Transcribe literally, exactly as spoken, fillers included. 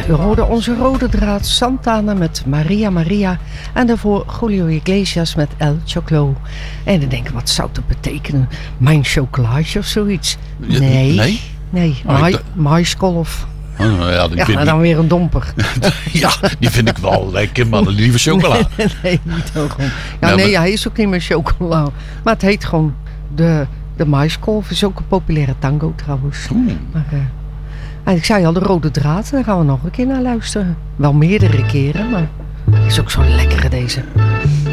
u hoorde onze rode draad Santana met Maria Maria en daarvoor Julio Iglesias met El Choclo. En dan denk ik, wat zou dat betekenen? Mijn chocolaatje of zoiets? Ja, nee. nee? Nee, Oh, maai, ik maiskolf. Oh, ja, die Ja, vind en dan weer een domper. ja, die vind ik wel lekker, maar liever chocola. Nee, nee, niet ook gewoon. Ja, Nou, nee, maar- hij is ook niet meer chocola. Maar het heet gewoon de, de maiskolf. Is ook een populaire tango trouwens. Oeh. Maar, uh, en ik zei al, de rode draad, daar gaan we nog een keer naar luisteren. Wel meerdere keren, maar is ook zo lekker deze.